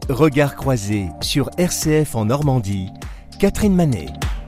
Regard croisé sur RCF en Normandie, Catherine Manet.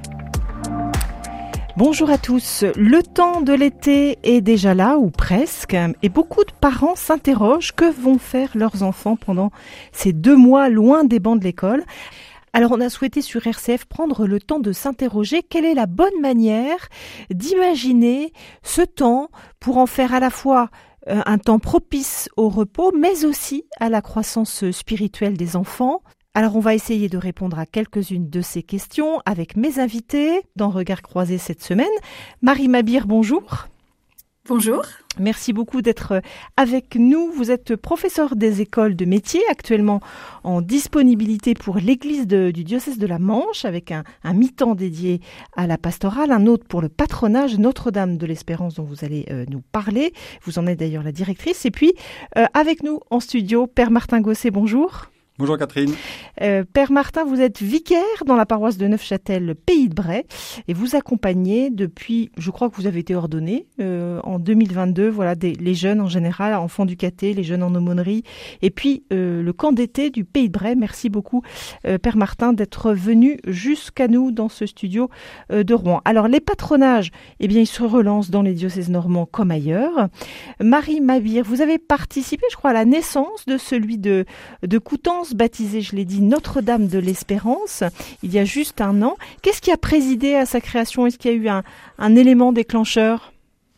Bonjour à tous. Le temps de l'été est déjà là, ou presque, et beaucoup de parents s'interrogent que vont faire leurs enfants pendant ces 2 mois loin des bancs de l'école. Alors on a souhaité sur RCF prendre le temps de s'interroger quelle est la bonne manière d'imaginer ce temps pour en faire à la fois un temps propice au repos, mais aussi à la croissance spirituelle des enfants. Alors on va essayer de répondre à quelques-unes de ces questions avec mes invités dans Regard croisé cette semaine. Marie Mabir, bonjour. Bonjour. Merci beaucoup d'être avec nous. Vous êtes professeur des écoles de métiers, actuellement en disponibilité pour l'église du diocèse de la Manche, avec un mi-temps dédié à la pastorale, un autre pour le patronage Notre-Dame de l'Espérance dont vous allez nous parler. Vous en êtes d'ailleurs la directrice. Et puis, avec nous en studio, Père Martin Gosset, bonjour. Bonjour Catherine. Père Martin, vous êtes vicaire dans la paroisse de Neufchâtel, Pays de Bray, et vous accompagnez depuis, je crois que vous avez été ordonné en 2022, voilà, les jeunes en général, enfants du caté, les jeunes en aumônerie, et puis le camp d'été du Pays de Bray. Merci beaucoup, Père Martin, d'être venu jusqu'à nous dans ce studio de Rouen. Alors les patronages, eh bien, ils se relancent dans les diocèses normands comme ailleurs. Marie Mabir, vous avez participé, je crois, à la naissance de celui de Coutances, baptisé, je l'ai dit, Notre-Dame de l'Espérance, il y a juste 1 an. Qu'est-ce qui a présidé à sa création? Est-ce qu'il y a eu un élément déclencheur?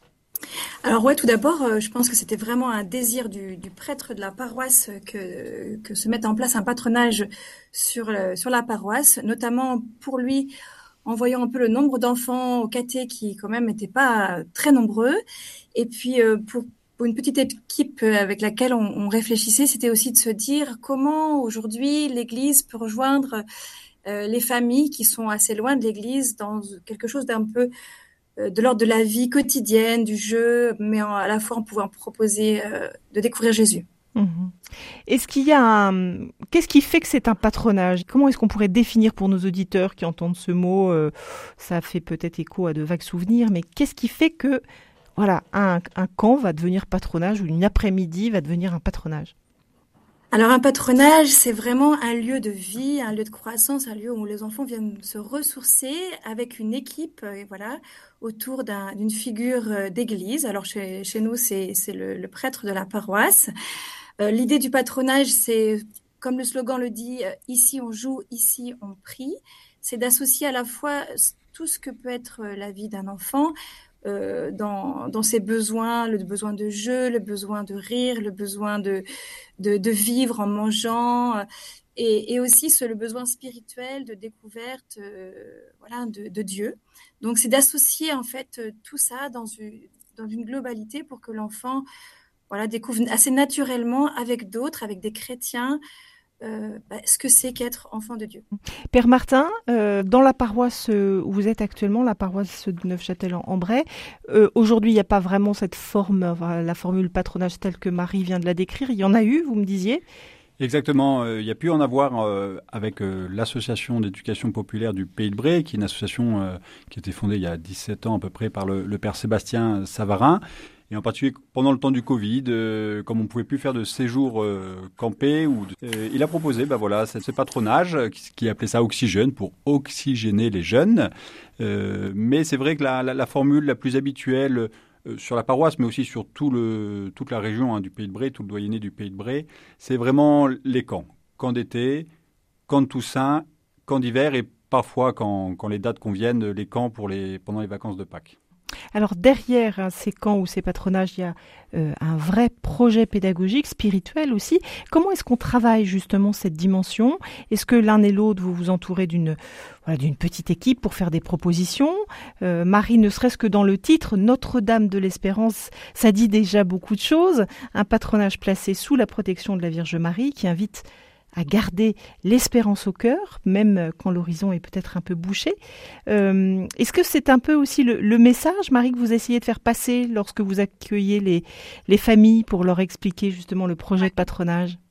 Alors ouais, tout d'abord, je pense que c'était vraiment un désir du prêtre de la paroisse que se mette en place un patronage sur la paroisse, notamment pour lui, en voyant un peu le nombre d'enfants au caté qui quand même n'étaient pas très nombreux, et puis pour une petite équipe avec laquelle on réfléchissait, c'était aussi de se dire comment aujourd'hui l'Église peut rejoindre les familles qui sont assez loin de l'Église dans quelque chose d'un peu de l'ordre de la vie quotidienne, du jeu, mais à la fois en pouvant proposer de découvrir Jésus. Mmh. Est-ce qu'il y a qu'est-ce qui fait que c'est un patronage? Comment est-ce qu'on pourrait définir pour nos auditeurs qui entendent ce mot? Ça fait peut-être écho à de vagues souvenirs, mais qu'est-ce qui fait que voilà, un camp va devenir patronage ou une après-midi va devenir un patronage? Alors un patronage, c'est vraiment un lieu de vie, un lieu de croissance, un lieu où les enfants viennent se ressourcer avec une équipe, voilà, autour d'une figure d'église. Alors chez nous, c'est le prêtre de la paroisse. L'idée du patronage, c'est, comme le slogan le dit, ici on joue, ici on prie. C'est d'associer à la fois tout ce que peut être la vie d'un enfant, dans ses besoins, le besoin de jeu, le besoin de rire, le besoin de vivre en mangeant, et aussi le besoin spirituel de découverte, voilà, de Dieu. Donc c'est d'associer en fait tout ça dans une globalité pour que l'enfant, voilà, découvre assez naturellement avec d'autres, avec des chrétiens, ce que c'est qu'être enfant de Dieu. Père Martin, dans la paroisse où vous êtes actuellement, la paroisse de Neufchâtel en Bray, aujourd'hui il n'y a pas vraiment cette forme, la formule patronage telle que Marie vient de la décrire. Il y en a eu, vous me disiez? Exactement, il y a pu en avoir avec l'association d'éducation populaire du Pays de Bray, qui est une association qui a été fondée il y a 17 ans à peu près par le père Sébastien Savarin. Et en particulier pendant le temps du Covid, comme on ne pouvait plus faire de séjour campé, il a proposé ce patronage, qui appelait ça Oxygène, pour oxygéner les jeunes. Mais c'est vrai que la formule la plus habituelle sur la paroisse, mais aussi sur toute la région du Pays de Bray, tout le doyenné du Pays de Bray, c'est vraiment les camps. Camp d'été, camp de Toussaint, camp d'hiver et parfois, quand les dates conviennent, les camps pendant les vacances de Pâques. Alors derrière ces camps ou ces patronages, il y a un vrai projet pédagogique, spirituel aussi. Comment est-ce qu'on travaille justement cette dimension? Est-ce que l'un et l'autre, vous vous entourez d'une petite équipe pour faire des propositions? Marie, ne serait-ce que dans le titre, Notre-Dame de l'Espérance, ça dit déjà beaucoup de choses. Un patronage placé sous la protection de la Vierge Marie qui invite à garder l'espérance au cœur, même quand l'horizon est peut-être un peu bouché. Est-ce que c'est un peu aussi le message, Marie, que vous essayez de faire passer lorsque vous accueillez les familles pour leur expliquer justement le projet de patronage?